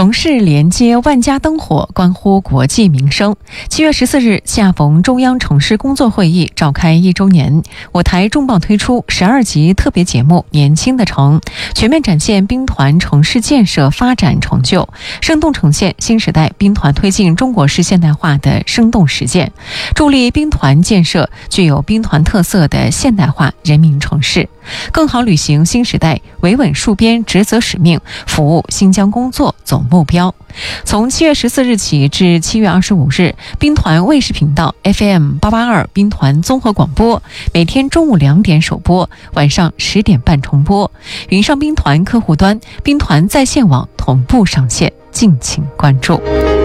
城市连接万家灯火，关乎国计民生。7月14日，恰逢中央城市工作会议召开1周年，我台重磅推出12集特别节目《年轻的城》，全面展现兵团城市建设发展成就，生动呈现新时代兵团推进中国式现代化的生动实践，助力兵团建设具有兵团特色的现代化人民城市，更好履行新时代维稳戍边职责使命，服务新疆工作总目标。从7月14日起至7月25日，兵团卫视频道 FM882 兵团综合广播，每天中午2点首播，晚上10点半重播。云上兵团客户端、兵团在线网同步上线，敬请关注。